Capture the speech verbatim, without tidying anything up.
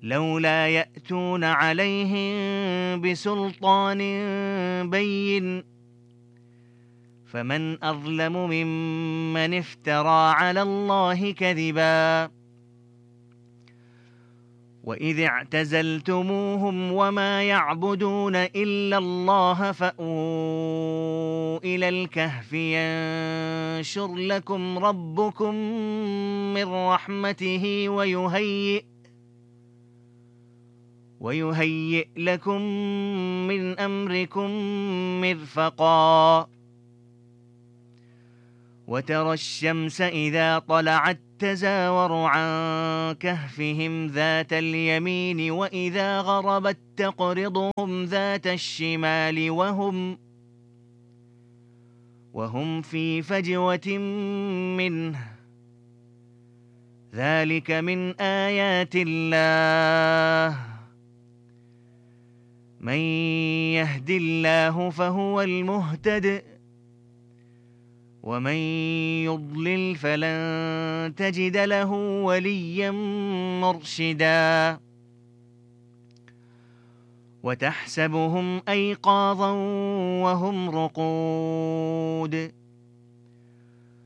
لولا يأتون عليهم بسلطان بين فمن أظلم ممن افترى على الله كذبا وإذ اعتزلتموهم وما يعبدون إلا الله فأووا إلى الكهف ينشر لكم ربكم من رحمته ويهيئ ويهيئ لكم من أمركم مرفقا وترى الشمس إذا طلعت تزاور عن كهفهم ذات اليمين وإذا غربت تقرضهم ذات الشمال وهم وهم في فجوة منه ذلك من آيات الله من يهد الله فهو المهتد ومن يضلل فلن تجد له وليا مرشدا وتحسبهم أيقاظا وهم رقود